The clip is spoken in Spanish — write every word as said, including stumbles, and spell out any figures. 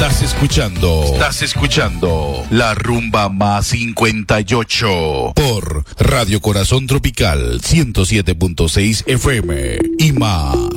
Estás escuchando, estás escuchando La Rumba Más cincuenta y ocho por Radio Corazón Tropical ciento siete punto seis F M y más.